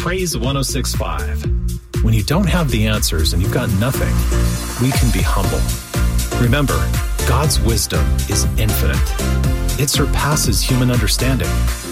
Praise 106.5. When you don't have the answers and you've got nothing, we can be humble. Remember, God's wisdom is infinite. It surpasses human understanding.